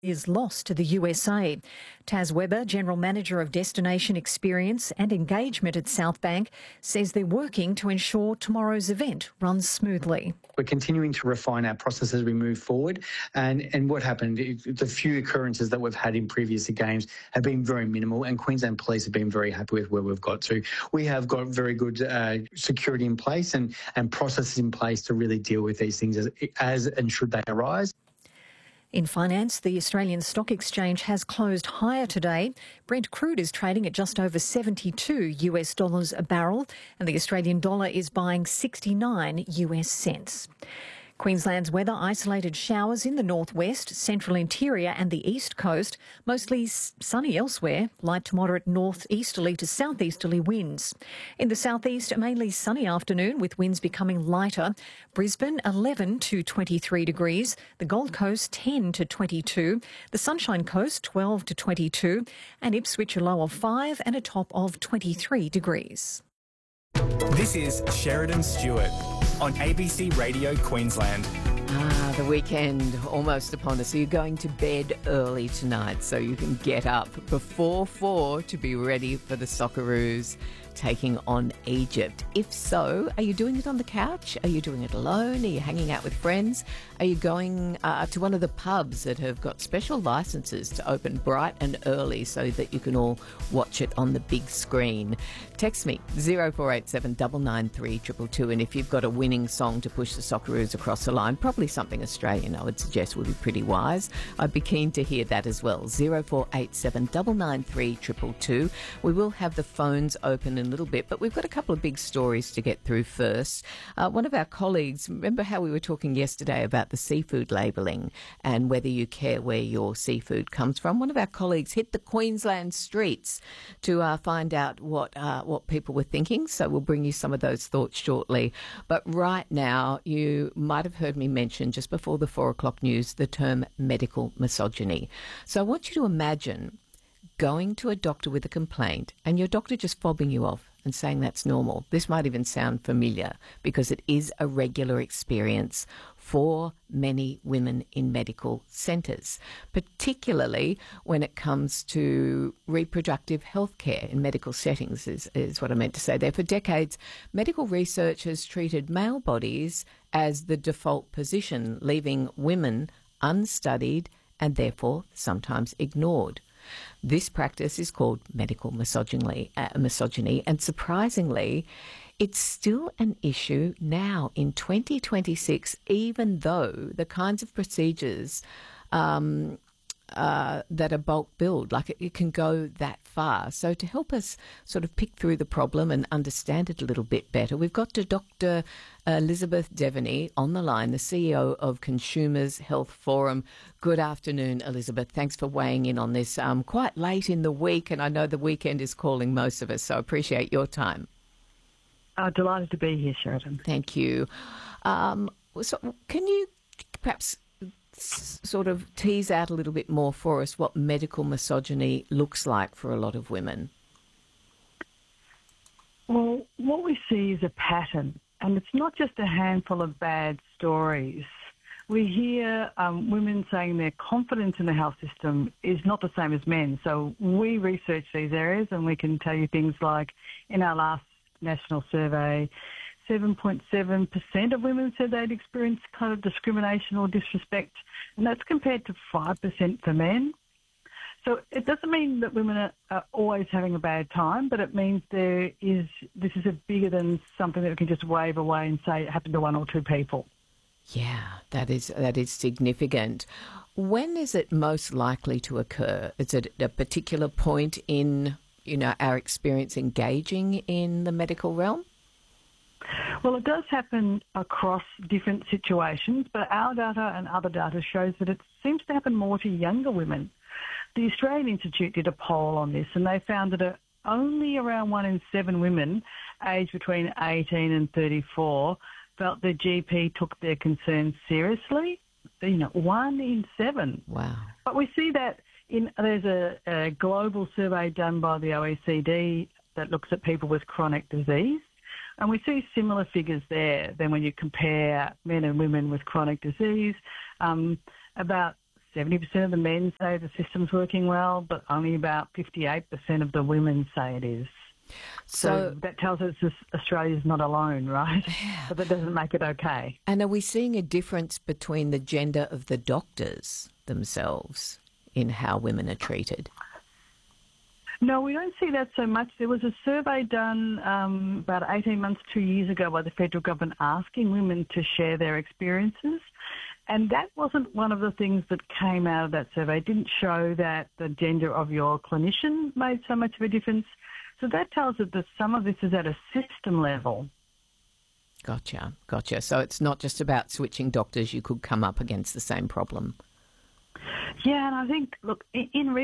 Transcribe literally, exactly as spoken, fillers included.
is lost to the U S A. Taz Weber, General Manager of Destination Experience and Engagement at Southbank, says they're working to ensure tomorrow's event runs smoothly. We're continuing to refine our process as we move forward. And, and what happened, the few occurrences that we've had in previous games have been very minimal, and Queensland Police have been very happy with where we've got to. We have got very good uh, security in place and, and processes in place to really deal with these things as, as and should they arise. In finance, the Australian Stock Exchange has closed higher today. Brent crude is trading at just over seventy-two U S dollars a barrel, and the Australian dollar is buying sixty-nine U S cents. Queensland's weather: isolated showers in the northwest, central interior and the east coast. Mostly sunny elsewhere. Light to moderate northeasterly to southeasterly winds. In the southeast, a mainly sunny afternoon with winds becoming lighter. Brisbane eleven to twenty-three degrees. The Gold Coast ten to twenty-two. The Sunshine Coast twelve to twenty-two. And Ipswich a low of five and a top of twenty-three degrees. This is Sheridan Stewart on A B C Radio Queensland. Ah, the weekend almost upon us. So you're going to bed early tonight so you can get up before four to be ready for the Socceroos taking on Egypt. If so, are you doing it on the couch? Are you doing it alone? Are you hanging out with friends? Are you going uh, to one of the pubs that have got special licences to open bright and early so that you can all watch it on the big screen? Text me zero four eight seven nine nine three two two two, and if you've got a winning song to push the Socceroos across the line, probably something Australian I would suggest would be pretty wise. I'd be keen to hear that as well. zero four eight seven nine nine three two two two. We will have the phones open in a little bit, but we've got a couple of big stories to get through first. Uh, one of our colleagues, remember how we were talking yesterday about the seafood labelling and whether you care where your seafood comes from? One of our colleagues hit the Queensland streets to uh, find out what uh, what people were thinking, so we'll bring you some of those thoughts shortly. But right now, you might have heard me mention just before the four o'clock news the term medical misogyny. So I want you to imagine going to a doctor with a complaint and your doctor just fobbing you off and saying that's normal. This might even sound familiar because it is a regular experience for many women in medical centres, particularly when it comes to reproductive health care in medical settings is, is what I meant to say there. For decades, medical research has treated male bodies as the default position, leaving women unstudied and therefore sometimes ignored. This practice is called medical misogyny, uh, misogyny, and surprisingly, it's still an issue now in twenty twenty-six, even though the kinds of procedures um, uh, that are bulk billed, like it, it can go that far. So to help us sort of pick through the problem and understand it a little bit better, we've got to Doctor Elizabeth Devaney on the line, the C E O of Consumers Health Forum. Good afternoon, Elizabeth. Thanks for weighing in on this um, quite late in the week, and I know the weekend is calling most of us, so I appreciate your time. Uh, delighted to be here, Sheridan. Thank you. Um, so can you perhaps s- sort of tease out a little bit more for us what medical misogyny looks like for a lot of women? Well, what we see is a pattern, and it's not just a handful of bad stories. We hear um, women saying their confidence in the health system is not the same as men. So we research these areas, and we can tell you things like in our last national survey, seven point seven percent of women said they'd experienced kind of discrimination or disrespect, and that's compared to five percent for men. So it doesn't mean that women are, are always having a bad time, but it means there is this is a bigger than something that we can just wave away and say it happened to one or two people. Yeah, that is that is significant. When is it most likely to occur? Is it a particular point in, you know, our experience engaging in the medical realm? Well, it does happen across different situations, but our data and other data shows that it seems to happen more to younger women. The Australian Institute did a poll on this, and they found that only around one in seven women aged between eighteen and thirty-four felt their G P took their concerns seriously. You know, one in seven. Wow. But we see that in there's a, a global survey done by the O E C D that looks at people with chronic disease, and we see similar figures there. Then when you compare men and women with chronic disease, um, about seventy percent of the men say the system's working well, but only about fifty-eight percent of the women say it is. So, so that tells us this, Australia's not alone, right? Yeah. But that doesn't make it okay. And are we seeing a difference between the gender of the doctors themselves in how women are treated? No, we don't see that so much. There was a survey done um, about eighteen months, two years ago by the federal government asking women to share their experiences. And that wasn't one of the things that came out of that survey. It didn't show that the gender of your clinician made so much of a difference. So that tells us that some of this is at a system level. Gotcha, gotcha. So it's not just about switching doctors. You could come up against the same problem. Yeah, and I think, look, in